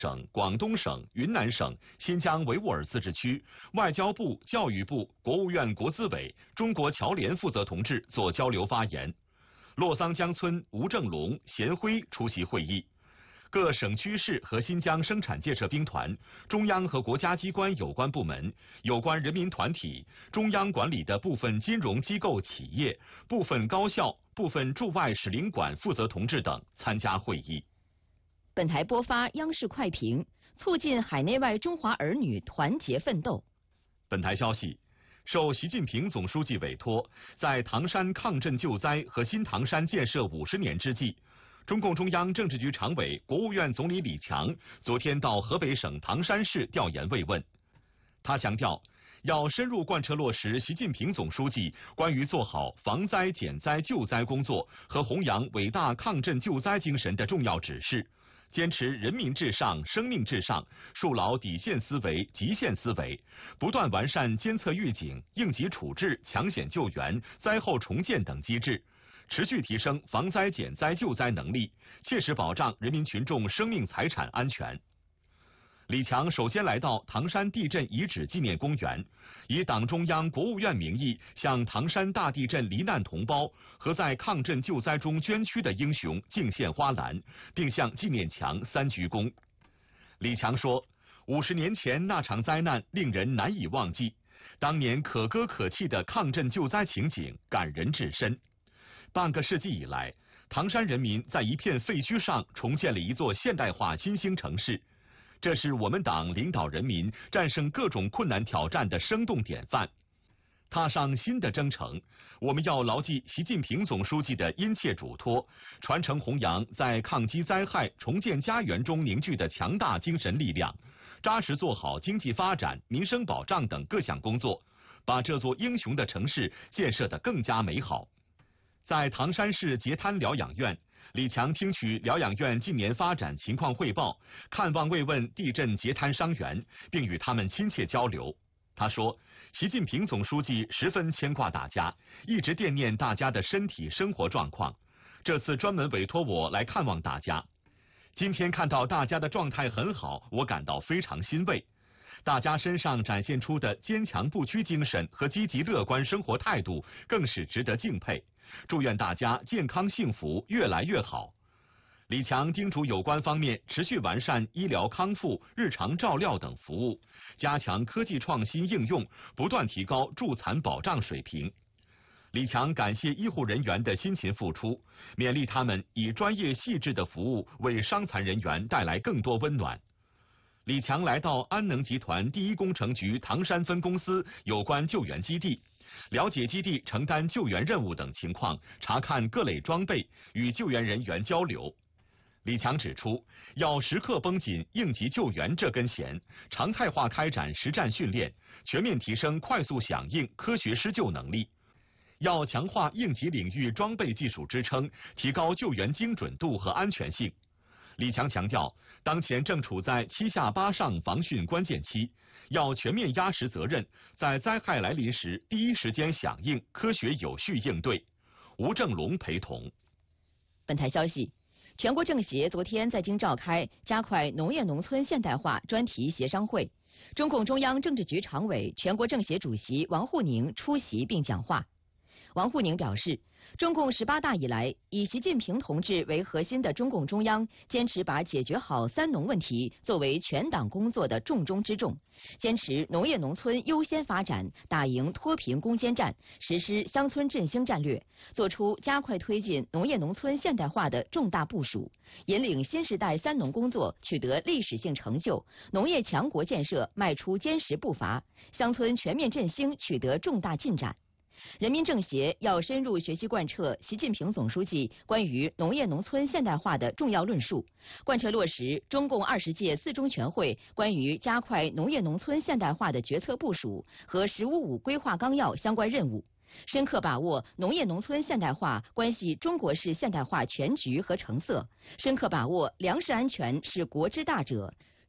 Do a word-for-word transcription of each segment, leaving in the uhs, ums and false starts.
省、广东省、云南省、新疆维吾尔自治区、外交部、教育部、国务院国资委、中国侨联负责同志做交流发言。洛桑江村吴正龙、贤辉出席会议。各省区市和新疆生产建设兵团、中央和国家机关有关部门、有关人民团体、中央管理的部分金融机构企业、部分高校、部分驻外使领馆负责同志等参加会议。 本台播发央视快评，促进海内外中华儿女团结奋斗。 本台消息，受习近平总书记委托，在唐山抗震救灾和新唐山建设五十年之际，中共中央政治局常委、国务院总理李强昨天到河北省唐山市调研慰问。他强调，要深入贯彻落实习近平总书记关于做好防灾减灾救灾工作和弘扬伟大抗震救灾精神的重要指示，坚持人民至上、生命至上，树牢底线思维、极限思维，不断完善监测预警、应急处置、抢险救援、灾后重建等机制，持续提升防灾减灾救灾能力，切实保障人民群众生命财产安全。李强首先来到唐山地震遗址纪念公园，以党中央、国务院名义向唐山大地震罹难同胞和在抗震救灾中捐躯的英雄敬献花篮，并向纪念墙三鞠躬。李强说，五十年前那场灾难令人难以忘记，当年可歌可泣的抗震救灾情景感人至深。半个世纪以来，唐山人民在一片废墟上重建了一座现代化新兴城市，这是我们党领导人民战胜各种困难挑战的生动典范。踏上新的征程，我们要牢记习近平总书记的殷切嘱托，传承弘扬在抗击灾害、重建家园中凝聚的强大精神力量，扎实做好经济发展、民生保障等各项工作，把这座英雄的城市建设得更加美好。在唐山市截滩疗养院，李强听取疗养院近年发展情况汇报，看望慰问地震截滩伤员，并与他们亲切交流。他说，习近平总书记十分牵挂大家，一直惦念大家的身体生活状况，这次专门委托我来看望大家。今天看到大家的状态很好，我感到非常欣慰。大家身上展现出的坚强不屈精神和积极乐观生活态度，更是值得敬佩。祝愿大家健康幸福，越来越好。李强叮嘱有关方面持续完善医疗康复、日常照料等服务，加强科技创新应用，不断提高助残保障水平。李强感谢医护人员的辛勤付出，勉励他们以专业细致的服务为伤残人员带来更多温暖。李强来到安能集团第一工程局唐山分公司有关救援基地，了解基地承担救援任务等情况，查看各类装备，与救援人员交流。李强指出，要时刻绷紧应急救援这根弦，常态化开展实战训练，全面提升快速响应、科学施救能力。要强化应急领域装备技术支撑，提高救援精准度和安全性。李强强调，当前正处在七下八上防汛关键期，要全面压实责任，在灾害来临时第一时间响应，科学有序应对。吴正龙陪同。 本台消息，全国政协昨天在京召开加快农业农村现代化专题协商会，中共中央政治局常委、全国政协主席王沪宁出席并讲话。王沪宁表示，中共十八大以来，以习近平同志为核心的中共中央坚持把解决好三农问题作为全党工作的重中之重，坚持农业农村优先发展，打赢脱贫攻坚战，实施乡村振兴战略，作出加快推进农业农村现代化的重大部署，引领新时代三农工作取得历史性成就，农业强国建设迈出坚实步伐，乡村全面振兴取得重大进展。人民政协要深入学习贯彻习近平总书记关于农业农村现代化的重要论述，贯彻落实中共二十届四中全会关于加快农业农村现代化的决策部署和“十五五”规划纲要相关任务，深刻把握农业农村现代化关系中国式现代化全局和成色，深刻把握粮食安全是国之大者，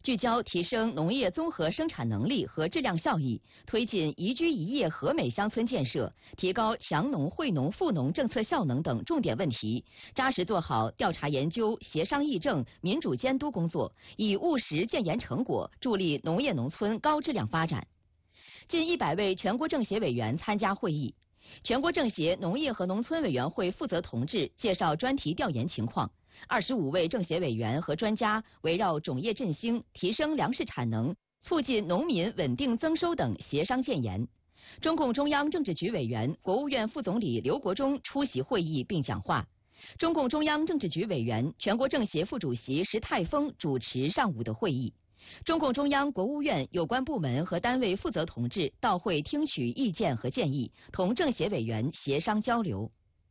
聚焦提升农业综合生产能力和质量效益，推进宜居宜业和美乡村建设，提高强农惠农富农政策效能等重点问题，扎实做好调查研究、协商议政、民主监督工作，以务实建言成果，助力农业农村高质量发展。近一百位全国政协委员参加会议，全国政协农业和农村委员会负责同志介绍专题调研情况。二十五位政协委员和专家围绕种业振兴、提升粮食产能、促进农民稳定增收等协商建言。中共中央政治局委员、国务院副总理刘国中出席会议并讲话。中共中央政治局委员、全国政协副主席石泰峰主持上午的会议。中共中央、国务院有关部门和单位负责同志到会听取意见和建议，同政协委员协商交流。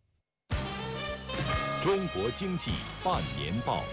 中国经济半年报。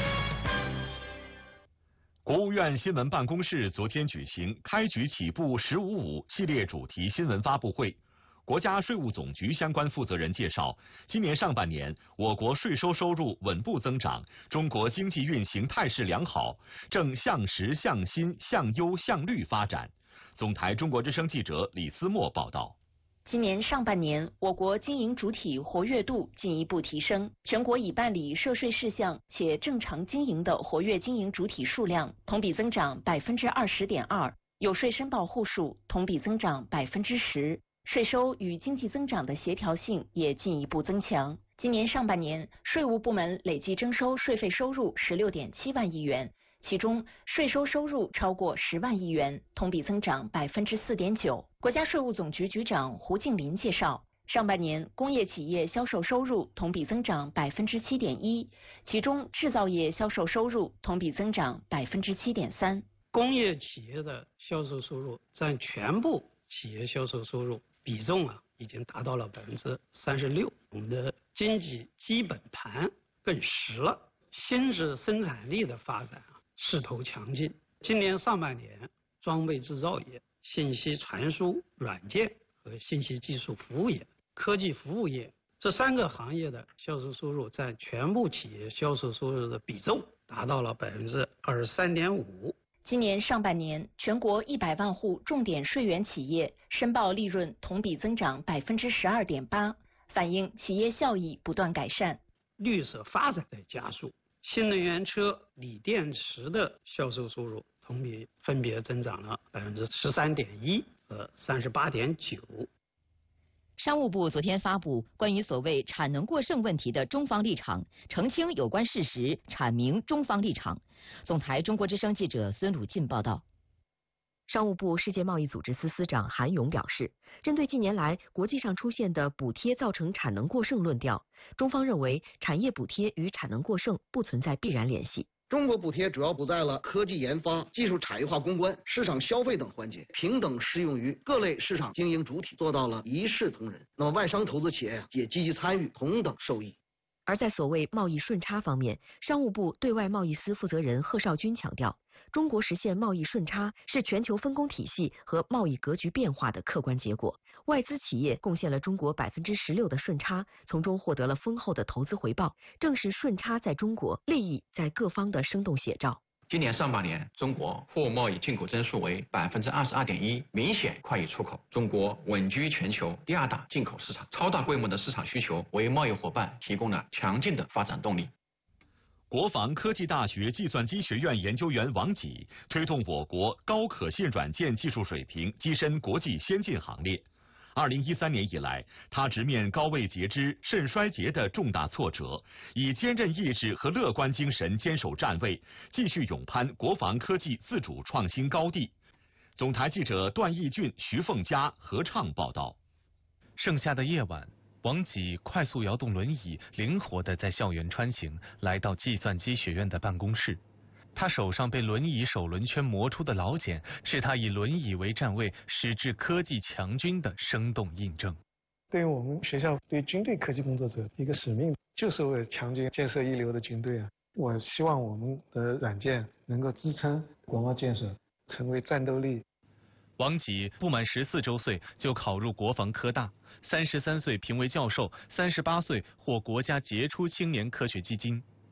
国务院新闻办公室昨天举行开局起步“十五五”系列主题新闻发布会。国家税务总局相关负责人介绍，今年上半年我国税收收入稳步增长，中国经济运行态势良好，正向实、向新、向优、向绿发展。总台中国之声记者李思墨报道。 今年上半年，我国经营主体活跃度进一步提升，全国已办理涉税事项且正常经营的活跃经营主体数量同比增长百分之二十点二，有税申报户数同比增长百分之十，税收与经济增长的协调性也进一步增强。今年上半年，税务部门累计征收税费收入十六点七万亿元。其中，税收收入超过十万亿元，同比增长百分之四点九。国家税务总局局长胡静林介绍，上半年工业企业销售收入同比增长百分之七点一，其中制造业销售收入同比增长百分之七点三。 工业企业的销售收入占全部企业销售收入比重啊，已经达到了百分之三十六。我们的经济基本盘更实了，新质生产力的发展啊。势头强劲。今年上半年，装备制造业、信息传输软件和信息技术服务业、科技服务业这三个行业的销售收入占全部企业销售收入的比重达到了百分之二十三点五。 今年上半年，全国一百万户重点税源企业申报利润同比增长百分之十二点八，反映企业效益不断改善。 绿色发展在加速。新能源车、锂电池的销售收入同比分别增长了百分之十三点一和三十八点九。 商务部昨天发布关于所谓产能过剩问题的中方立场，澄清有关事实，阐明中方立场。总台中国之声记者孙鲁进报道。商务部世界贸易组织司司长韩勇表示，针对近年来国际上出现的补贴造成产能过剩论调，中方认为产业补贴与产能过剩不存在必然联系。 中国补贴主要补在了科技研发、技术产业化攻关、市场消费等环节，平等适用于各类市场经营主体，做到了一视同仁。那么外商投资企业呀，也积极参与，同等受益。 而在所谓贸易顺差方面，商务部对外贸易司负责人贺绍军强调，中国实现贸易顺差是全球分工体系和贸易格局变化的客观结果。外资企业贡献了中国百分之十六的顺差，从中获得了丰厚的投资回报，正是顺差在中国，利益在各方的生动写照。 今年上半年，中国货贸易进口增速为百分之二十二点一，明显快于出口。中国稳居全球第二大进口市场，超大规模的市场需求为贸易伙伴提供了强劲的发展动力。 国防科技大学计算机学院研究员王吉推动我国高可信软件技术水平跻身国际先进行列。二零一三年以来，他直面高位截肢、肾衰竭的重大挫折，以坚韧意志和乐观精神坚守站位，继续勇攀国防科技自主创新高地。总台记者段义俊、徐凤佳合唱报道。 盛夏的夜晚，王吉快速摇动轮椅，灵活地在校园穿行，来到计算机学院的办公室。他手上被轮椅手轮圈磨出的老茧，是他以轮椅为站位，矢志科技强军的生动印证。 对于我们学校对军队科技工作者一个使命，就是为了强军建设一流的军队啊！我希望我们的软件能够支撑国贸建设，成为战斗力。 王吉不满十四周岁就考入国防科大，三十三岁评为教授，三十八岁获国家杰出青年科学基金。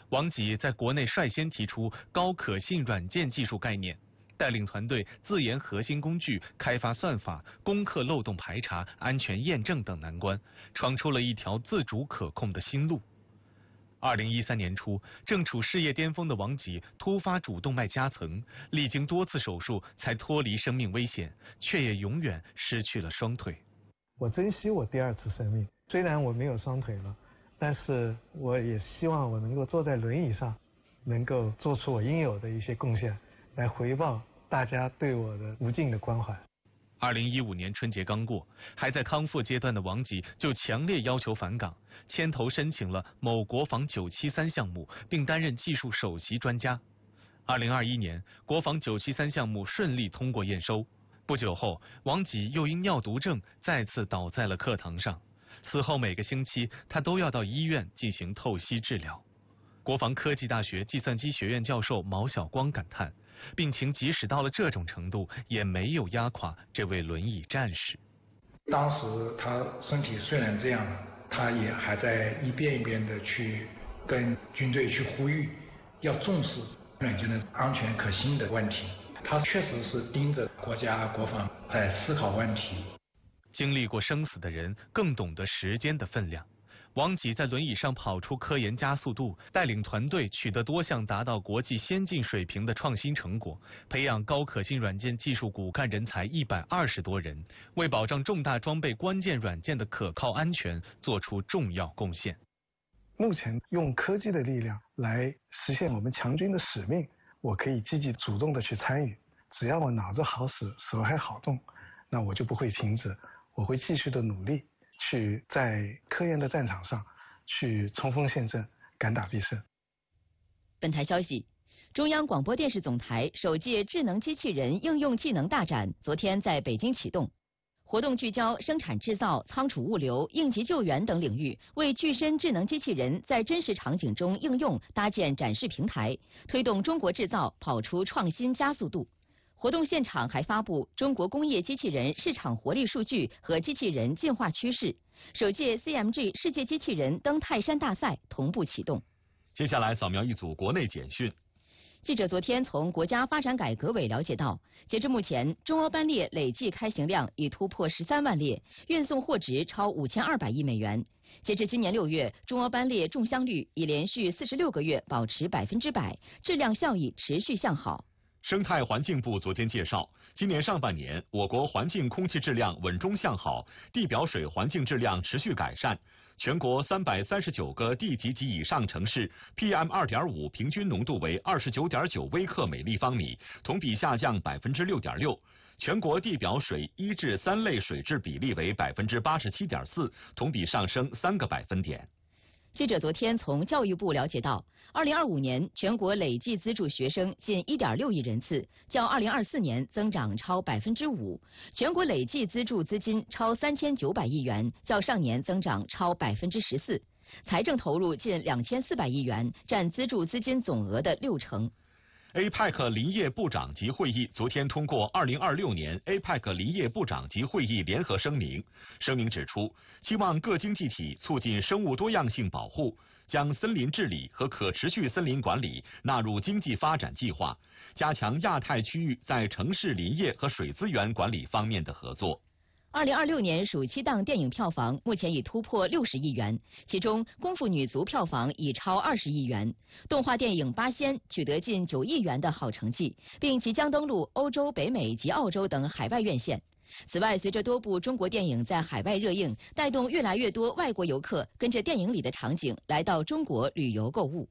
王毅在国内率先提出高可信软件技术概念，带领团队自研核心工具，开发算法，攻克漏洞排查、安全验证等难关，闯出了一条自主可控的新路。二零一三年初，正处事业巅峰的王毅突发主动脉夹层，历经多次手术才脱离生命危险，却也永远失去了双腿。 我珍惜我第二次生命，虽然我没有双腿了，但是我也希望我能够坐在轮椅上，能够做出我应有的一些贡献，来回报大家对我的无尽的关怀。 二零一五年春节刚过，还在康复阶段的王毅就强烈要求返岗，牵头申请了某国防九七三项目，并担任技术首席专家。二零二一年，国防九七三项目顺利通过验收。不久后，王毅又因尿毒症再次倒在了课堂上。此后每个星期，他都要到医院进行透析治疗。国防科技大学计算机学院教授毛晓光感叹，病情即使到了这种程度，也没有压垮这位轮椅战士。 当时他身体虽然这样，他也还在一遍一遍的去跟军队去呼吁，要重视软件的安全可信的问题。他确实是盯着国家国防在思考问题。 经历过生死的人更懂得时间的分量。王毅在轮椅上跑出科研加速度，带领团队取得多项达到国际先进水平的创新成果，培养高可信软件技术骨干人才一百二十多人，为保障重大装备关键软件的可靠安全做出重要贡献。 目前用科技的力量来实现我们强军的使命，我可以积极主动的去参与。只要我脑子好使，手还好动，那我就不会停止，我会继续的努力。去在科研的战场上去冲锋陷阵，敢打必胜。 本台消息，中央广播电视总台首届智能机器人应用技能大展昨天在北京启动。活动聚焦生产制造、仓储物流、应急救援等领域，为具身智能机器人在真实场景中应用搭建展示平台，推动中国制造跑出创新加速度。活动现场还发布中国工业机器人市场活力数据和机器人进化趋势。首届 C M G 世界机器人登泰山大赛同步启动。 接下来扫描一组国内简讯。 记者昨天从国家发展改革委了解到，截至目前，中欧班列累计开行量已突破十三万列，运送货值超五千二百亿美元。截至今年六月，中欧班列中箱率已连续四十六个月保持百分之百，质量效益持续向好。 生态环境部昨天介绍，今年上半年，我国环境空气质量稳中向好，地表水环境质量持续改善。全国三百三十九个地级及以上城市 P M 二点五 平均浓度为二十九点九微克每立方米，同比下降百分之六点六。全国地表水一至三类水质比例为百分之八十七点四，同比上升三个百分点。 记者昨天从教育部了解到，二零二五年全国累计资助学生近一点六亿人次，较二零二四年增长超百分之五；全国累计资助资金超三千九百亿元，较上年增长超百分之十四。财政投入近两千四百亿元，占资助资金总额的六成。 A P E C 林业部长级会议昨天通过二零二六年 A P E C 林业部长级会议联合声明。声明指出，希望各经济体促进生物多样性保护，将森林治理和可持续森林管理纳入经济发展计划，加强亚太区域在城市林业和水资源管理方面的合作。 二零二六年暑期档电影票房目前已突破六十亿元，其中《功夫女足》票房已超二十亿元，动画电影《八仙》取得近九亿元的好成绩，并即将登陆欧洲、北美及澳洲等海外院线。此外，随着多部中国电影在海外热映，带动越来越多外国游客跟着电影里的场景来到中国旅游购物。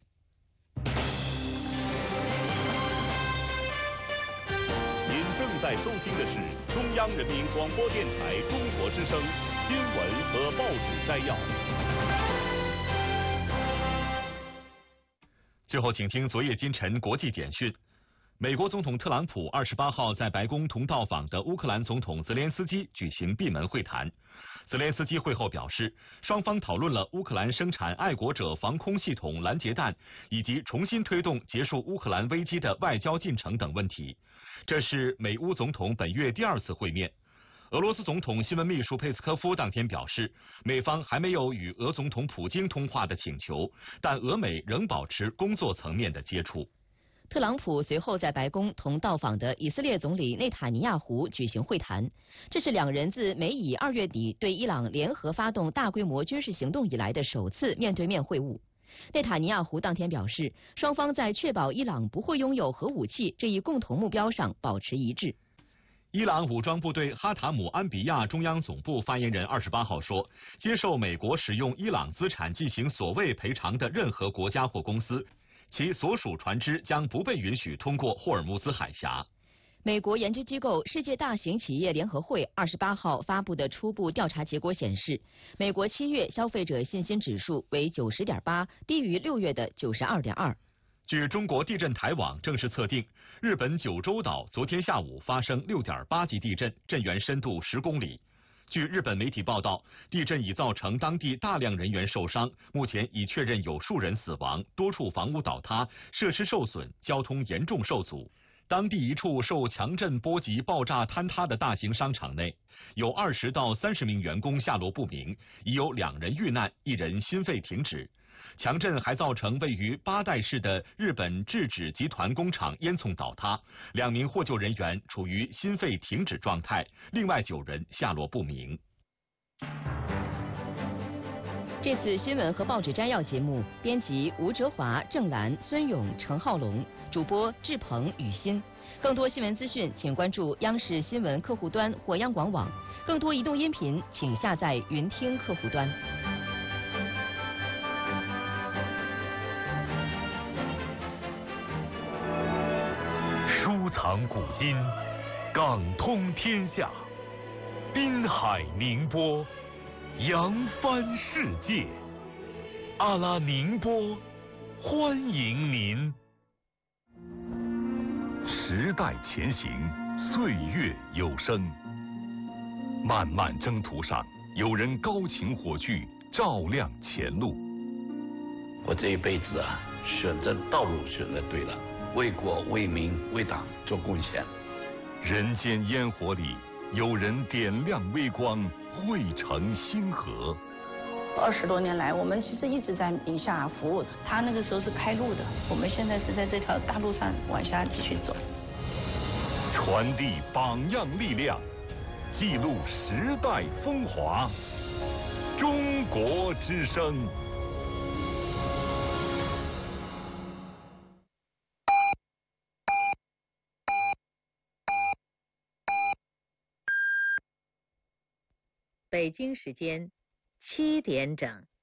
您正在收听的是中央人民广播电台中国之声新闻和报纸摘要。 最后，请听昨夜今晨国际简讯。美国总统特朗普二十八号在白宫同到访的乌克兰总统泽连斯基举行闭门会谈。泽连斯基会后表示，双方讨论了乌克兰生产爱国者防空系统拦截弹，以及重新推动结束乌克兰危机的外交进程等问题。这是美乌总统本月第二次会面。 俄罗斯总统新闻秘书佩斯科夫当天表示，美方还没有与俄总统普京通话的请求，但俄美仍保持工作层面的接触。 特朗普随后在白宫同到访的以色列总理内塔尼亚胡举行会谈，这是两人自美以二月底对伊朗联合发动大规模军事行动以来的首次面对面会晤。内塔尼亚胡当天表示，双方在确保伊朗不会拥有核武器这一共同目标上保持一致。 伊朗武装部队哈塔姆安比亚中央总部发言人二十八号说，接受美国使用伊朗资产进行所谓赔偿的任何国家或公司，其所属船只将不被允许通过霍尔木兹海峡。 美国研究机构世界大型企业联合会二十八号发布的初步调查结果显示，美国七月消费者信心指数为九十点八，低于六月的九十二点二。 据中国地震台网正式测定，日本九州岛昨天下午发生六点八级地震，震源深度十公里。据日本媒体报道，地震已造成当地大量人员受伤，目前已确认有数人死亡，多处房屋倒塌，设施受损，交通严重受阻。当地一处受强震波及爆炸坍塌的大型商场内，有二十到三十名员工下落不明，已有两人遇难，一人心肺停止。强震还造成位于八代市的日本制纸集团工厂烟囱倒塌，两名获救人员处于心肺停止状态，另外九人下落不明。 这次新闻和报纸摘要节目，编辑吴哲华、郑兰、孙勇、程浩龙，主播志鹏、雨欣。更多新闻资讯，请关注央视新闻客户端或央广网。更多移动音频，请下载云听客户端。 收藏古今，港通天下，滨海宁波，扬帆世界。阿拉宁波，欢迎您。时代前行，岁月有声。漫漫征途上，有人高擎火炬，照亮前路。 我这一辈子啊，选择道路选择对了。为国为民为党做贡献。 人间烟火里，有人点亮微光，汇成星河。 二十多年来，我们其实一直在宁夏服务。他那个时候是开路的，我们现在是在这条大路上往下继续走。 传递榜样力量，记录时代风华。中国之声。 北京时间七点整。